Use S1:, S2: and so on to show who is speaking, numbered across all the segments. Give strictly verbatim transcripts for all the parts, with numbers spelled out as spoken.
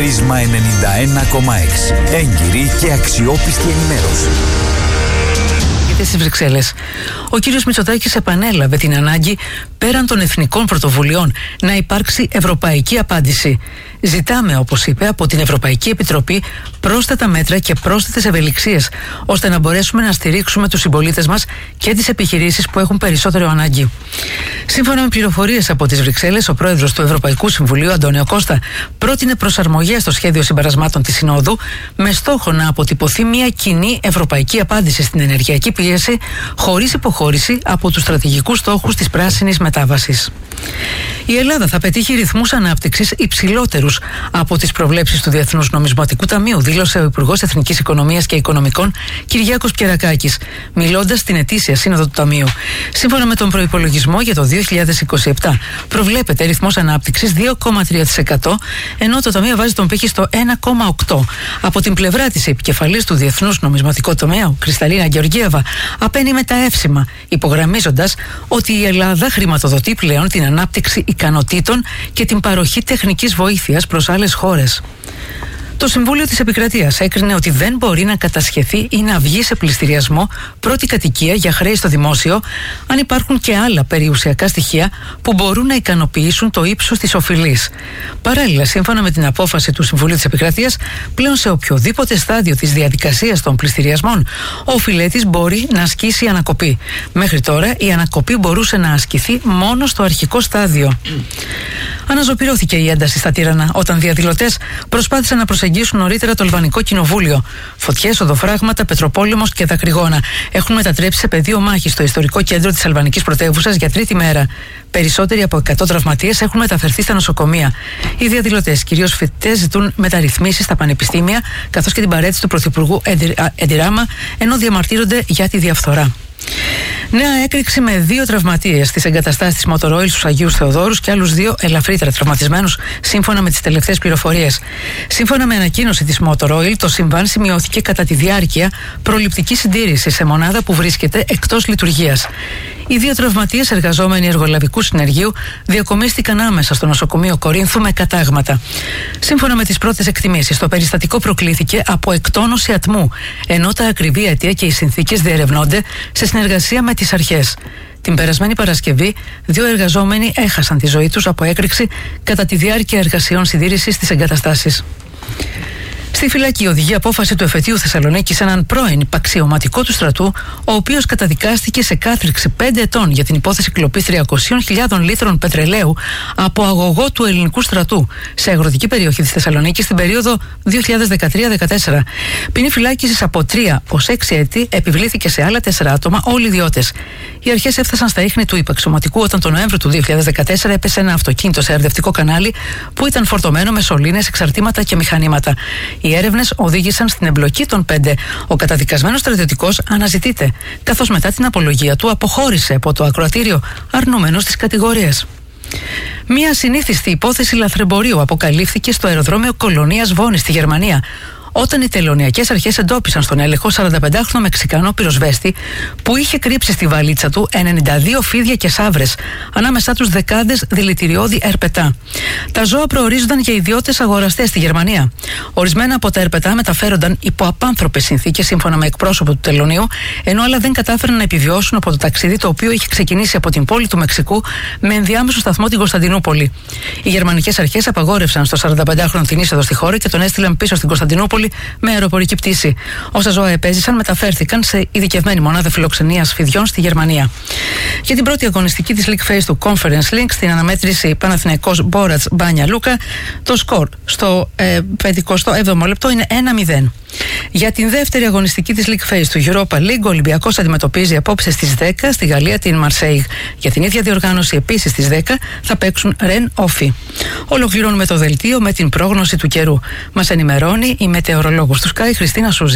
S1: Πρίσμα ενενήντα ένα κόμμα έξι. Έγκυρη και αξιόπιστη ενημέρωση.
S2: Στις Βρυξέλλες. Ο κύριος Μητσοτάκης επανέλαβε την ανάγκη πέραν των εθνικών πρωτοβουλειών να υπάρξει ευρωπαϊκή απάντηση. Ζητάμε, όπως είπε, από την Ευρωπαϊκή Επιτροπή πρόσθετα μέτρα και πρόσθετες ευελιξίες, ώστε να μπορέσουμε να στηρίξουμε τους συμπολίτες μας και τις επιχειρήσεις που έχουν περισσότερο ανάγκη. Σύμφωνα με πληροφορίες από τις Βρυξέλλες, ο πρόεδρος του Ευρωπαϊκού Συμβουλίου, Αντώνιο Κώστα, πρότεινε προσαρμογές στο σχέδιο συμπερασμάτων της Συνόδου με στόχο να αποτυπωθεί μια κοινή ευρωπαϊκή απάντηση στην ενεργειακή πίεση, χωρίς υποχώρηση από τους στρατηγικούς στόχους της πράσινης μετάβασης. Η Ελλάδα θα πετύχει ρυθμούς ανάπτυξης υψηλότερους από τις προβλέψεις του Διεθνούς Νομισματικού Ταμείου, δήλωσε ο Υπουργός Εθνικής Οικονομίας και Οικονομικών Κυριάκος Πιερακάκης, μιλώντας στην ετήσια σύνοδο του Ταμείου. Σύμφωνα με τον προϋπολογισμό για το δύο χιλιάδες είκοσι επτά, προβλέπεται ρυθμός ανάπτυξης δύο κόμμα τρία τοις εκατό, ενώ το Ταμείο βάζει τον πύχη στο ένα κόμμα οκτώ τοις εκατό. Από την πλευρά της, η επικεφαλής του Διεθνούς Νομισματικού Ταμείου, Κρυσταλίνα Γεωργίευα, απένει με τα εύσημα, υπογραμμίζοντας ότι η Ελλάδα χρηματοδοτεί πλέον την ανάπτυξη ικανοτήτων και την παροχή τεχνικής βοήθειας προς άλλες χώρες. Το Συμβούλιο της Επικρατείας έκρινε ότι δεν μπορεί να κατασχεθεί ή να βγει σε πληστηριασμό πρώτη κατοικία για χρέη στο δημόσιο, αν υπάρχουν και άλλα περιουσιακά στοιχεία που μπορούν να ικανοποιήσουν το ύψος της οφειλής. Παράλληλα, σύμφωνα με την απόφαση του Συμβουλίου της Επικρατείας, πλέον σε οποιοδήποτε στάδιο της διαδικασίας των πληστηριασμών, ο οφειλέτης μπορεί να ασκήσει ανακοπή. Μέχρι τώρα, η ανακοπή μπορούσε να ασκηθεί μόνο στο αρχικό στάδιο. Αναζωπυρώθηκε η ένταση στα Τύρανα όταν διαδηλωτές προσπάθησαν να προσεγγίσουν νωρίτερα το Αλβανικό Κοινοβούλιο. Φωτιές, οδοφράγματα, πετροπόλεμος και δακρυγόνα έχουν μετατρέψει σε πεδίο μάχης στο ιστορικό κέντρο της αλβανικής πρωτεύουσας για τρίτη μέρα. Περισσότεροι από εκατό τραυματίες έχουν μεταφερθεί στα νοσοκομεία. Οι διαδηλωτές, κυρίως φοιτητές, ζητούν μεταρρυθμίσεις στα πανεπιστήμια, καθώς και την παρέτηση του Πρωθυπουργού Εντιράμα, ενώ διαμαρτύρονται για τη διαφθορά. Νέα έκρηξη με δύο τραυματίες στις εγκαταστάσεις της Motoroil στους Αγίους Θεοδόρους και άλλους δύο ελαφρύτερα τραυματισμένους, σύμφωνα με τις τελευταίες πληροφορίες. Σύμφωνα με ανακοίνωση της Motoroil, το συμβάν σημειώθηκε κατά τη διάρκεια προληπτικής συντήρησης σε μονάδα που βρίσκεται εκτός λειτουργίας. Οι δύο τραυματίες, εργαζόμενοι εργολαβικού συνεργείου, διακομίστηκαν άμεσα στο νοσοκομείο Κορίνθου με κατάγματα. Σύμφωνα με τις πρώτες εκτιμήσεις, το περιστατικό προκλήθηκε από εκτόνωση ατμού, ενώ τα ακριβή αιτία και οι συνθήκες διερευνώνται σε συνεργασία με τις αρχές. Την περασμένη Παρασκευή, δύο εργαζόμενοι έχασαν τη ζωή τους από έκρηξη κατά τη διάρκεια εργασιών συντήρησης στις εγκαταστάσεις. Στη φυλακή οδηγεί απόφαση του εφετείου Θεσσαλονίκη σε έναν πρώην υπαξιωματικό του στρατού, ο οποίος καταδικάστηκε σε κάθριξη πέντε ετών για την υπόθεση κλοπής τριακόσιες χιλιάδες λίτρων πετρελαίου από αγωγό του ελληνικού στρατού σε αγροτική περιοχή της Θεσσαλονίκης στην περίοδο δύο χιλιάδες δεκατρία δεκατέσσερα. Ποινή φυλάκισης από τρία ως έξι έτη επιβλήθηκε σε άλλα τέσσερα άτομα, όλοι ιδιώτες. Οι αρχές έφτασαν στα ίχνη του υπαξιωματικού όταν τον Νοέμβριο του δύο χιλιάδες δεκατέσσερα έπεσε ένα αυτοκίνητο σε ερδευτικό κανάλι που ήταν φορτωμένο με σωλήνες, εξαρτήματα και μηχανήματα. Οι έρευνες οδήγησαν στην εμπλοκή των πέντε. Ο καταδικασμένος στρατιωτικός αναζητείται, καθώς μετά την απολογία του αποχώρησε από το ακροατήριο, αρνούμενος τις κατηγορίες. Μία συνήθιστη υπόθεση λαθρεμπορίου αποκαλύφθηκε στο αεροδρόμιο Κολονίας Βόνης στη Γερμανία, όταν οι τελωνειακές αρχές εντόπισαν στον έλεγχο σαρανταπεντάχρονο Μεξικανό πυροσβέστη που είχε κρύψει στη βαλίτσα του ενενήντα δύο φίδια και σαύρες, ανάμεσά τους δεκάδες δηλητηριώδη ερπετά. Τα ζώα προορίζονταν για ιδιώτες αγοραστές στη Γερμανία. Ορισμένα από τα ερπετά μεταφέρονταν υπό απάνθρωπες συνθήκες, σύμφωνα με εκπρόσωπο του τελωνείου, ενώ άλλα δεν κατάφεραν να επιβιώσουν από το ταξίδι το οποίο είχε ξεκινήσει από την πόλη του Μεξικού με ενδιάμεσο σταθμό την Κωνσταντινούπολη. Οι γερμανικές αρχές απαγόρευσαν στο σαρανταπεντάχρονο την είσοδο στη χώρα και τον έστειλαν πίσω στην Κωνσταντινούπολη με αεροπορική πτήση. Όσα ζώα επέζησαν μεταφέρθηκαν σε ειδικευμένη μονάδα φιλοξενίας φιδιών στη Γερμανία. Για την πρώτη αγωνιστική της League Phase του Conference Link στην αναμέτρηση Παναθηναϊκός Μπόρατς Μπάνια Λούκα, το σκορ στο ε, πενηκοστό έβδομο λεπτό είναι ένα μηδέν. Για την δεύτερη αγωνιστική της League Phase του Europa League, ο Ολυμπιακός αντιμετωπίζει απόψε στις δέκα στη Γαλλία την Μαρσέιγ. Για την ίδια διοργάνωση επίσης στις δέκα θα παίξουν Ρεν Όφι. Ολοκληρώνουμε το δελτίο με την πρόγνωση του καιρού. Μας ενημερώνει η μετεωρολόγος του Sky Χριστίνα Σούζη.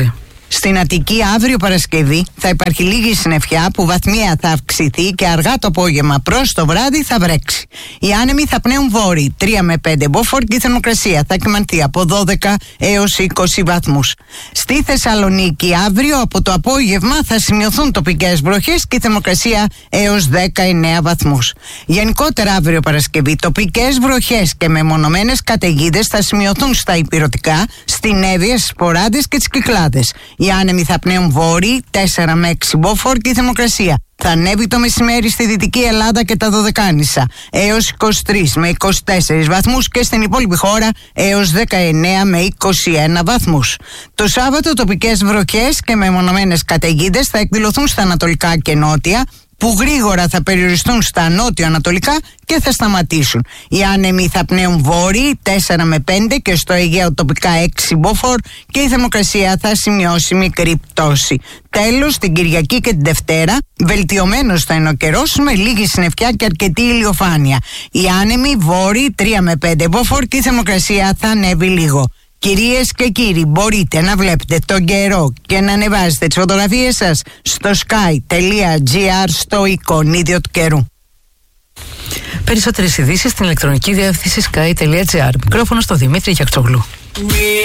S3: Στην Αττική αύριο Παρασκευή θα υπάρχει λίγη συννεφιά που βαθμία θα αυξηθεί και αργά το απόγευμα προς το βράδυ θα βρέξει. Οι άνεμοι θα πνέουν βόρειοι τρία με πέντε μποφόρ και η θερμοκρασία θα κυμανθεί από δώδεκα έως είκοσι βαθμούς. Στη Θεσσαλονίκη αύριο από το απόγευμα θα σημειωθούν τοπικές βροχές και η θερμοκρασία έως δεκαεννέα βαθμούς. Γενικότερα αύριο Παρασκευή τοπικές βροχές και μεμονωμένες καταιγίδες θα σημειωθούν στα ηπειρωτικά, στην Εύβοια, στις Ποράδες και τις Κυκλάδες. Οι άνεμοι θα πνέουν βόρειοι τέσσερα με έξι μποφόρ και η θερμοκρασία θα ανέβει το μεσημέρι στη Δυτική Ελλάδα και τα Δωδεκάνησα έως είκοσι τρεις με είκοσι τέσσερις βαθμούς και στην υπόλοιπη χώρα έως δεκαεννέα με είκοσι ένα βαθμούς. Το Σάββατο τοπικές βροχές και μεμονωμένες καταιγίδες θα εκδηλωθούν στα ανατολικά και νότια, που γρήγορα θα περιοριστούν στα νότιο-ανατολικά και θα σταματήσουν. Οι άνεμοι θα πνέουν βόρειοι τέσσερα με πέντε και στο Αιγαίο τοπικά έξι μποφόρ και η θερμοκρασία θα σημειώσει μικρή πτώση. Τέλος, την Κυριακή και την Δευτέρα, βελτιωμένος θα είναι ο καιρός με λίγη συννεφιά και αρκετή ηλιοφάνεια. Οι άνεμοι βόρειοι τρία με πέντε μποφόρ και η θερμοκρασία θα ανέβει λίγο. Κυρίες και κύριοι, μπορείτε να βλέπετε τον καιρό και να ανεβάζετε τις φωτογραφίες σας στο sky τελεία gr στο εικονίδιο του καιρού.
S2: Περισσότερες ειδήσεις στην ηλεκτρονική διεύθυνση sky τελεία gr. Μικρόφωνο στο Δημήτρη Γιαξογλου.